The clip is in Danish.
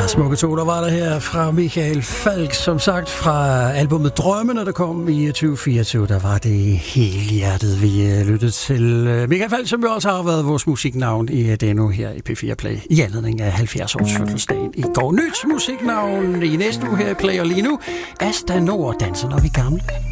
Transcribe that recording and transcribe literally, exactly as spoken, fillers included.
Smukke toner var der her fra Michael Falch, som sagt fra albumet Drømmene, der kom i tyve fireogtyve. Der var det helhjertet, vi lyttede til. Michael Falch, som jo også har været vores musiknavn i denne her i P fire Play i anledning af halvfjerds års fødselsdagen i går. Nyt musiknavn i næste uge her i Play, og lige nu Asta Nord, danser når vi gamle.